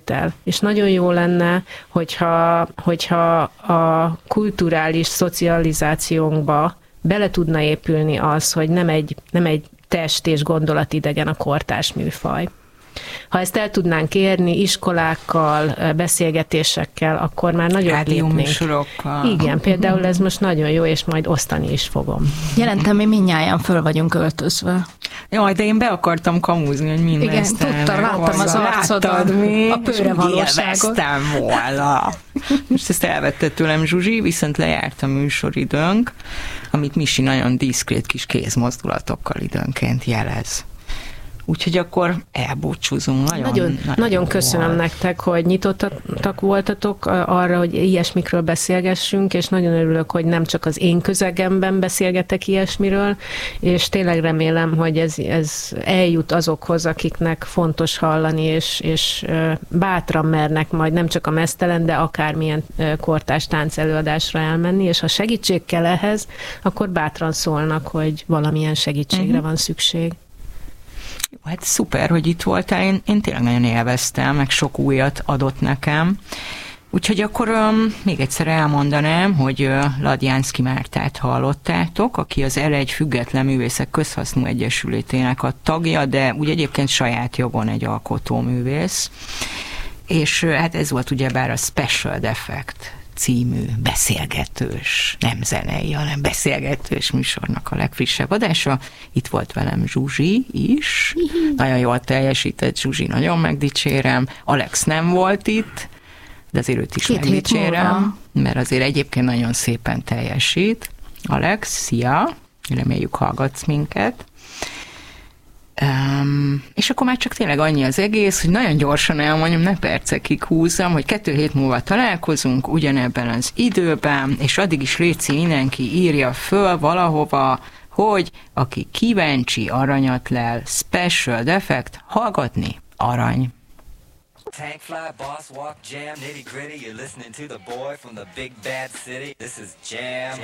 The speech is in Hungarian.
részvétel. És nagyon jó lenne, hogyha a kulturális szocializációnkba bele tudna épülni az, hogy nem egy test- és gondolatidegen a kortárs műfaj. Ha ezt el tudnánk érni iskolákkal, beszélgetésekkel, akkor már nagyobb lépnénk. Rádióműsorokkal. Igen, például ez most nagyon jó, és majd osztani is fogom. Jelentem, mi mindnyájan föl vagyunk öltözve. Jaj, de én be akartam kamúzni, hogy mind igen, tudtam, láttam az arcodon, a pőre valóságot. Volna. Most ezt elvette tőlem Zsuzsi, viszont lejárt a műsoridőnk, amit Misi nagyon diszkrét kis kézmozdulatokkal időnként jelez. Úgyhogy akkor elbúcsúzunk. Nagyon köszönöm nektek, hogy nyitottak voltatok arra, hogy ilyesmikről beszélgessünk, és nagyon örülök, hogy nem csak az én közegemben beszélgetek ilyesmiről, és tényleg remélem, hogy ez eljut azokhoz, akiknek fontos hallani, és bátran mernek majd nem csak a meztelen, de akármilyen kortárs tánc előadásra elmenni, és ha segítség kell ehhez, akkor bátran szólnak, hogy valamilyen segítségre van szükség. Hát szuper, hogy itt voltál, én tényleg nagyon élveztem, meg sok újat adott nekem. Úgyhogy akkor még egyszer elmondanám, hogy Ladjánszky Mártát hallottátok, aki az L1 Független Művészek Közhasznú Egyesületének a tagja, de úgy egyébként saját jogon egy alkotóművész. És hát ez volt ugyebár a Special Defect című beszélgetős, nem zenei, hanem beszélgetős műsornak a legfrissebb adása. Itt volt velem Zsuzsi is. Nagyon jól teljesített Zsuzsi, nagyon megdicsérem. Alex nem volt itt, de azért őt is megdicsérem, mert azért egyébként nagyon szépen teljesít. Alex, szia! Reméljük hallgatsz minket. És akkor már csak tényleg annyi az egész, hogy nagyon gyorsan elmondjam, ne percekig húzzam, hogy 2 hét múlva találkozunk ugyanebben az időben, és addig is létszi mindenki írja föl valahova, hogy aki kíváncsi, aranyat lel, Special Defect, hallgatni arany. Tank fly, boss walk, jam, nitty gritty. You're listening to the boy from the big bad city. This is Jam.